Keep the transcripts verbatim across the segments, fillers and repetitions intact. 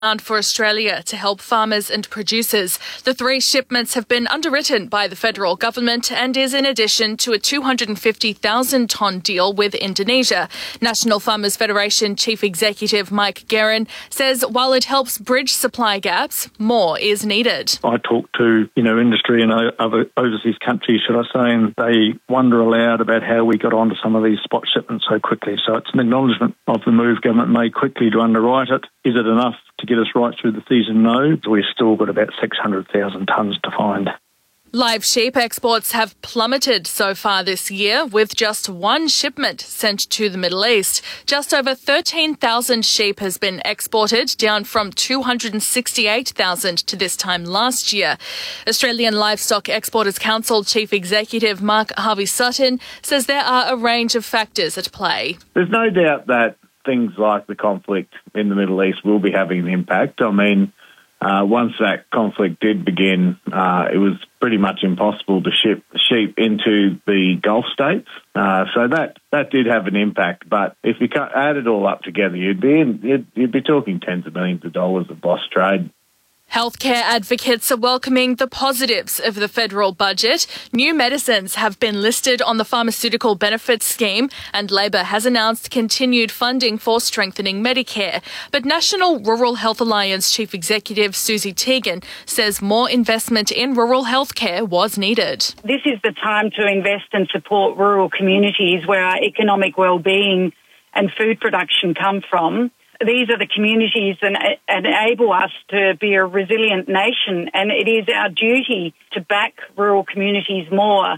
for Australia to help farmers and producers. The three shipments have been underwritten by the federal government and is in addition to a two hundred fifty thousand tonne deal with Indonesia. National Farmers Federation Chief Executive Mike Guerin says while it helps bridge supply gaps, more is needed. I talk to, you know, industry in other overseas countries, should I say, and they wonder aloud about how we got onto some of these spot shipments so quickly. So it's an acknowledgement of the move government made quickly to underwrite it. Is it enough to get us right through the season? No. We've still got about six hundred thousand tonnes to find. Live sheep exports have plummeted so far this year, with just one shipment sent to the Middle East. Just over thirteen thousand sheep has been exported, down from two hundred sixty-eight thousand to this time last year. Australian Livestock Exporters Council Chief Executive Mark Harvey-Sutton says there are a range of factors at play. There's no doubt that things like the conflict in the Middle East will be having an impact. I mean, uh, once that conflict did begin, uh, it was pretty much impossible to ship sheep into the Gulf states. Uh, so that, that did have an impact. But if you add it all up together, you'd be in, you'd, you'd be talking tens of millions of dollars of lost trade. Healthcare advocates are welcoming the positives of the federal budget. New medicines have been listed on the Pharmaceutical Benefits Scheme, and Labor has announced continued funding for strengthening Medicare. But National Rural Health Alliance Chief Executive Susie Teagan says more investment in rural healthcare was needed. This is the time to invest and support rural communities where our economic well-being and food production come from. These are the communities that enable us to be a resilient nation, and it is our duty to back rural communities more.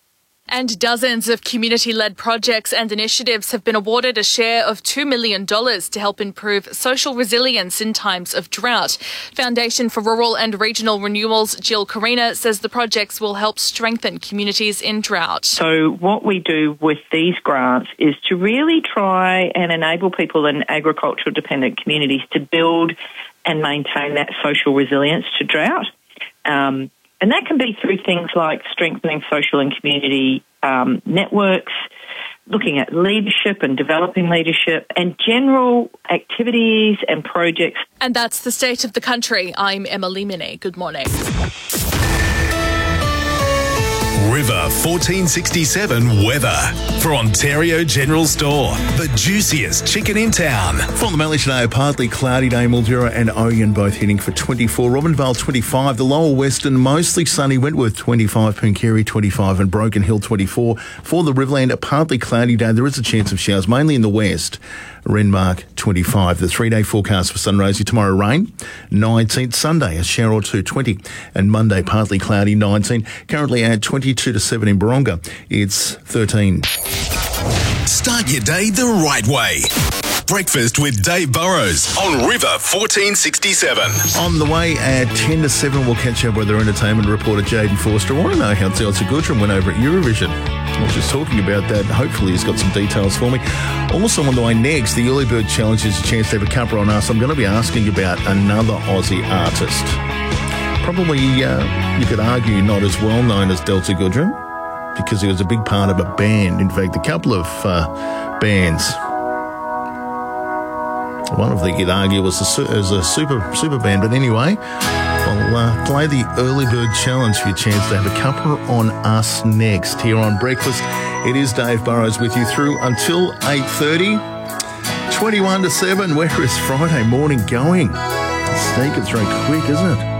And dozens of community-led projects and initiatives have been awarded a share of two million dollars to help improve social resilience in times of drought. Foundation for Rural and Regional Renewal's Jill Carina says the projects will help strengthen communities in drought. So what we do with these grants is to really try and enable people in agricultural-dependent communities to build and maintain that social resilience to drought. Um, And that can be through things like strengthening social and community um, networks, looking at leadership and developing leadership, and general activities and projects. And that's the state of the country. I'm Emily Minnie. Good morning. River fourteen sixty-seven weather for Ontario General Store. The juiciest chicken in town. From the Mallee today, a partly cloudy day. Mildura and Oyen both hitting for twenty-four. Robinvale twenty-five. The Lower Western mostly sunny. Wentworth twenty-five. Pooncarie twenty-five and Broken Hill twenty-four. For the Riverland, a partly cloudy day. There is a chance of showers, mainly in the west. Renmark twenty-five. The three-day forecast for Sunrosy tomorrow, rain. nineteenth Sunday, a shower or two, twenty. And Monday, partly cloudy, nineteen. Currently at twenty-two to seven in Baronga. It's thirteen. Start your day the right way. Breakfast with Dave Burrows on River fourteen sixty-seven. On the way at ten to seven, we'll catch up with our entertainment reporter, Jaden Forster. I want to know how Delta Goodrum went over at Eurovision. I was just talking about that. Hopefully he's got some details for me. Also on the way next, the Early Bird Challenge is a chance to have a cuppa on us. I'm going to be asking about another Aussie artist. Probably, uh, you could argue, not as well known as Delta Goodrum, because he was a big part of a band. In fact, a couple of uh, bands. One of them, you'd argue, was a, was a super super band. But anyway, I'll uh, play the Early Bird Challenge for your chance to have a cuppa on us next here on Breakfast. It is Dave Burrows with you through until eight thirty. twenty-one to seven. Where is Friday morning going? Sneaking through quick, isn't it?